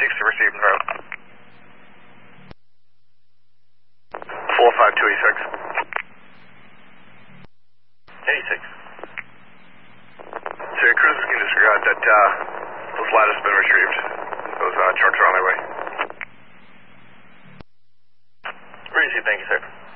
to receive and route. 45286. 86. So your cruisers can disregard that those ladders have been retrieved. Those trucks are on their way. Appreciate it, thank you, sir.